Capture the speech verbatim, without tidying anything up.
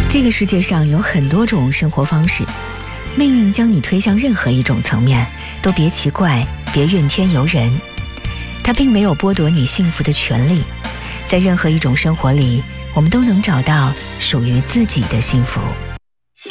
这个世界上有很多种生活方式，命运将你推向任何一种层面，都别奇怪，别怨天尤人。它并没有剥夺你幸福的权利，在任何一种生活里，我们都能找到属于自己的幸福。